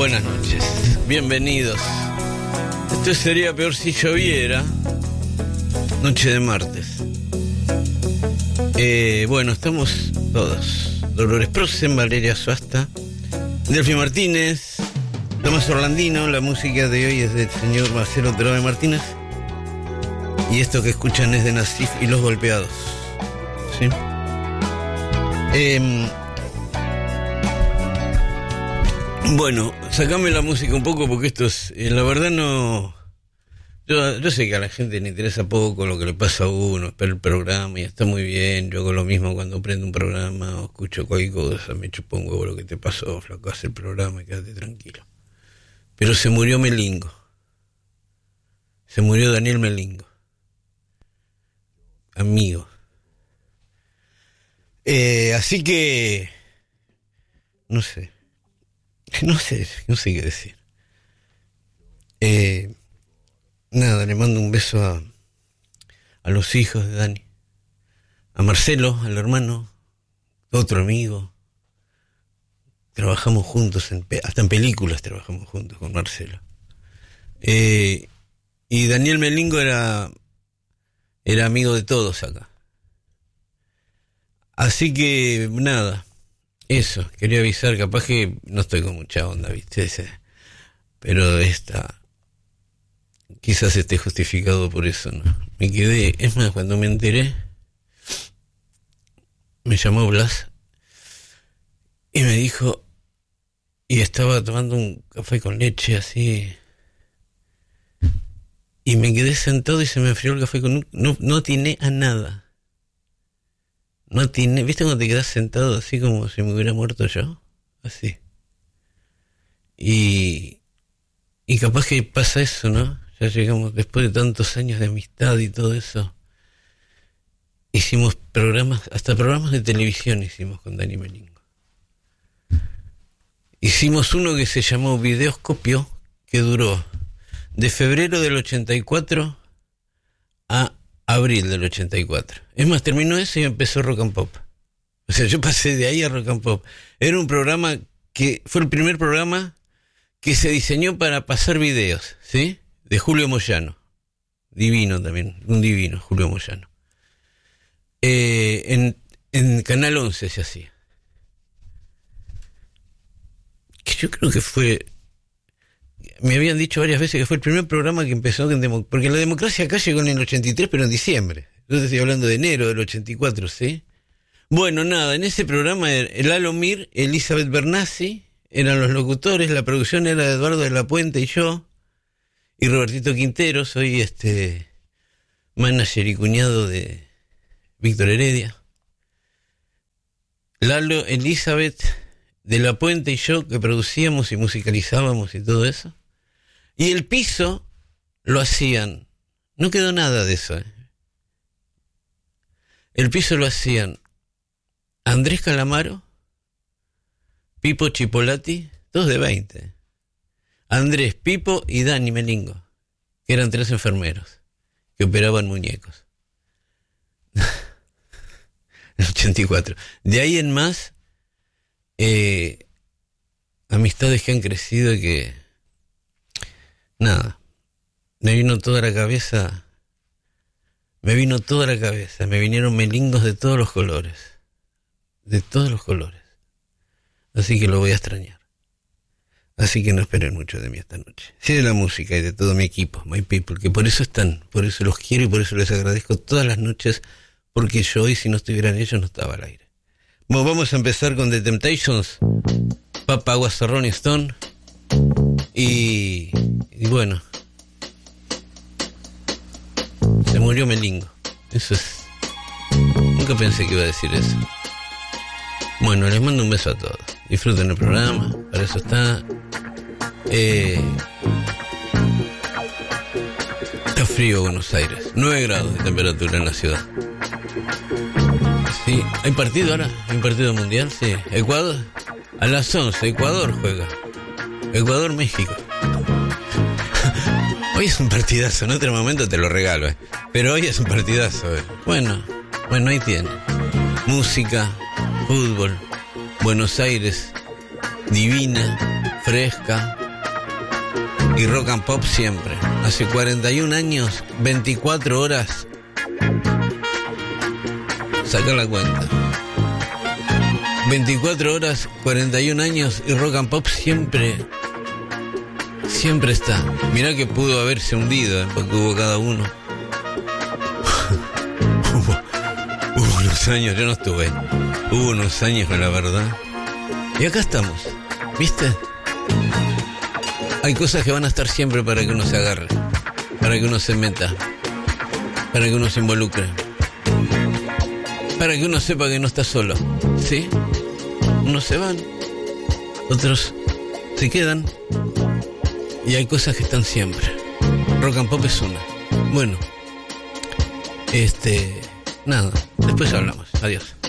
Buenas noches, bienvenidos. Esto sería peor si lloviera. Noche de martes. Bueno, estamos todos. Dolores Prosen, Valeria Suasta, Delfi Martínez, Tomás Orlandino. La música de hoy es del señor Marcelo Terome Martínez. Y esto que escuchan es de Nasif y Los Golpeados. ¿Sí? Bueno, sacame la música un poco porque esto es... la verdad no... Yo sé que a la gente le interesa poco lo que le pasa a uno, espera el programa y está muy bien. Yo hago lo mismo cuando prendo un programa o escucho cualquier cosa, me chupo un huevo lo que te pasó, flaco, haz el programa y quédate tranquilo. Pero se murió Melingo. Se murió Daniel Melingo. Amigo. Así que... No sé qué decir. Nada, le mando un beso a los hijos de Dani, a Marcelo, al hermano, otro amigo. Trabajamos juntos, hasta en películas trabajamos juntos con Marcelo. Y Daniel Melingo era amigo de todos acá. Así que, nada, eso, quería avisar, capaz que no estoy con mucha onda, ¿viste? Pero quizás esté justificado por eso, ¿no? Me quedé, es más, cuando me enteré, me llamó Blas y me dijo, y estaba tomando un café con leche así, y me quedé sentado y se me enfrió el café no atiné a nada. No atiné, ¿viste cuando te quedas sentado así como si me hubiera muerto yo? Así. Y capaz que pasa eso, ¿no? Ya llegamos, después de tantos años de amistad y todo eso, hicimos hasta programas de televisión hicimos con Dani Melingo. Hicimos uno que se llamó Videoscopio, que duró de febrero del 84 a abril del 84. Es más, terminó eso y empezó Rock and Pop. O sea, yo pasé de ahí a Rock and Pop. Era un programa que fue el primer programa que se diseñó para pasar videos, ¿sí? De Julio Moyano. Divino también, un divino, Julio Moyano. En Canal 11 se hacía. Que yo creo que fue... Me habían dicho varias veces que fue el primer programa que empezó porque la democracia acá llegó en el 83, pero en diciembre. Yo te estoy hablando de enero del 84, ¿sí? Bueno, nada, en ese programa el Lalo Mir, Elizabeth Bernassi eran los locutores, la producción era de Eduardo de la Puente y yo, y Robertito Quintero, soy manager y cuñado de Víctor Heredia. Lalo, Elizabeth de la Puente y yo, que producíamos y musicalizábamos y todo eso. Y el piso lo hacían, no quedó nada de eso, El piso lo hacían Andrés Calamaro, Pipo Chipolati, todos de 20. Andrés, Pipo y Dani Melingo, que eran 3 enfermeros que operaban muñecos. En 84. De ahí en más, amistades que han crecido y que... Nada, me vino toda la cabeza, me vinieron melingos de todos los colores, así que lo voy a extrañar, así que no esperen mucho de mí esta noche, sí, de la música y de todo mi equipo, My People, que por eso están, por eso los quiero y por eso les agradezco todas las noches, porque yo hoy si no estuvieran ellos no estaba al aire. Bueno, vamos a empezar con The Temptations, Papa Was a Rolling Stone. Y bueno, se murió Melingo. Eso es... Nunca pensé que iba a decir eso. Bueno, les mando un beso a todos. Disfruten el programa, para eso está. Está frío Buenos Aires, 9 grados de temperatura en la ciudad. Sí, hay partido ahora, hay un partido mundial, sí. Ecuador, a las 11, Ecuador juega. Ecuador-México. Hoy es un partidazo, en otro momento te lo regalo, pero hoy es un partidazo. Bueno, ahí tiene. Música, fútbol, Buenos Aires, divina, fresca y rock and pop siempre. Hace 41 años, 24 horas. Saca la cuenta. 24 horas, 41 años y rock and pop siempre está. Mirá que pudo haberse hundido, porque hubo cada uno. hubo unos años, yo no estuve. Hubo unos años, la verdad. Y acá estamos, ¿viste? Hay cosas que van a estar siempre para que uno se agarre, para que uno se meta, para que uno se involucre, para que uno sepa que no está solo, ¿sí? Unos se van, otros se quedan, y hay cosas que están siempre. Rock and pop es una. Bueno, nada, después hablamos. Adiós.